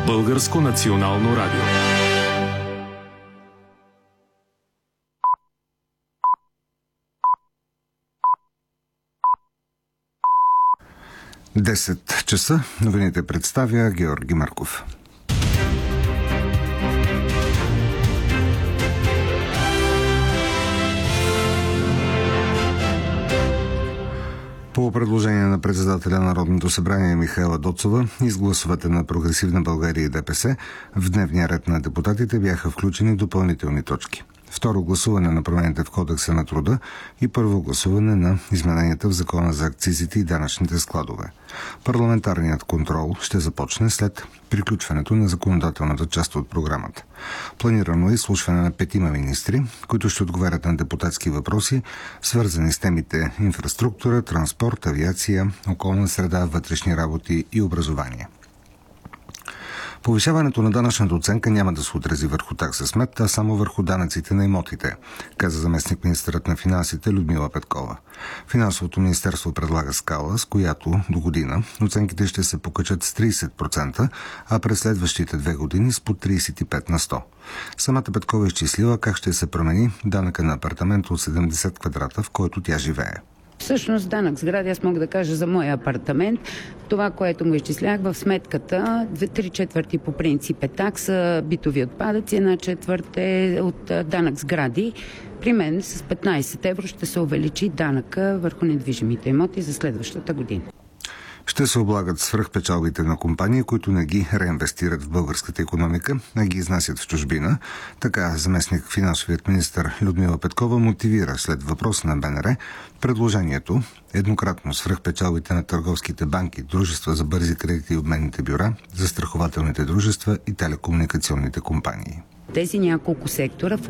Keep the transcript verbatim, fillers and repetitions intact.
Българско национално радио. десет часа. Новините представя Георги Марков. По предложение на председателя на Народното събрание Михаела Доцова и с гласовете на Прогресивна България и ДПС в дневния ред на депутатите бяха включени допълнителни точки. Второ гласуване на промените в Кодекса на труда и първо гласуване на измененията в Закона за акцизите и данъчните складове. Парламентарният контрол ще започне след приключването на законодателната част от програмата. Планирано е изслушване на петима министри, които ще отговарят на депутатски въпроси, свързани с темите инфраструктура, транспорт, авиация, околна среда, вътрешни работи и образование. Повишаването на данъчната оценка няма да се отрази върху такса смет, а само върху данъците на имотите, каза заместник министърът на финансите Людмила Петкова. Финансовото министерство предлага скала, с която до година оценките ще се покачат с трийсет процента, а през следващите две години с по трийсет и пет на сто. Самата Петкова изчислила как ще се промени данъка на апартамент от седемдесет квадрата, в който тя живее. Всъщност данък сгради, аз мога да кажа за моя апартамент, това, което му изчислях в сметката, три четвърти по принцип е такса, битови отпадъци, една четвърт е от данък сгради. При мен с петнайсет евро ще се увеличи данъка върху недвижимите имоти за следващата година. Ще се облагат свръхпечалбите на компании, които не ги реинвестират в българската икономика, а ги изнасят в чужбина. Така заместник финансовият министър Людмила Петкова мотивира след въпрос на БНР предложението еднократно свръхпечалбите на търговските банки, дружества за бързи кредити и обменните бюра, застрахователните дружества и телекомуникационните компании. Тези няколко сектора